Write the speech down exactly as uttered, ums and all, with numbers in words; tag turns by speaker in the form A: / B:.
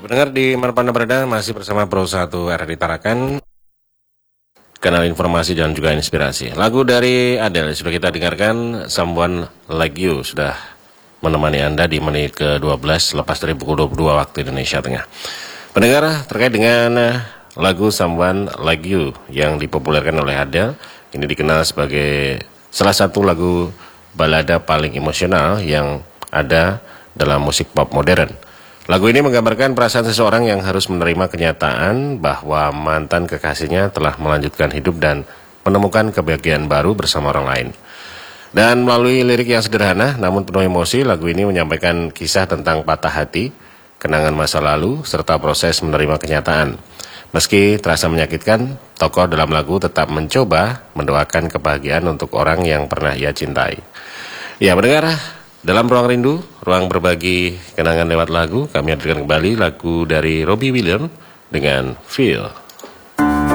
A: Pendengar di mana berada masih bersama Pro satu R D Tarakan, kanal informasi dan juga inspirasi. Lagu dari Adele sudah kita dengarkan, Someone Like You sudah menemani Anda di menit ke dua belas lepas dari pukul dua puluh dua waktu Indonesia Tengah. Pendengar, terkait dengan lagu Someone Like You yang dipopulerkan oleh Adele, ini dikenal sebagai salah satu lagu balada paling emosional yang ada dalam musik pop modern. Lagu ini menggambarkan perasaan seseorang yang harus menerima kenyataan bahwa mantan kekasihnya telah melanjutkan hidup dan menemukan kebahagiaan baru bersama orang lain. Dan melalui lirik yang sederhana namun penuh emosi, lagu ini menyampaikan kisah tentang patah hati, kenangan masa lalu, serta proses menerima kenyataan. Meski terasa menyakitkan, tokoh dalam lagu tetap mencoba mendoakan kebahagiaan untuk orang yang pernah ia cintai. Ya, pendengar, dalam Ruang Rindu, ruang berbagi kenangan lewat lagu, kami hadirkan kembali lagu dari Robbie Williams dengan Feel.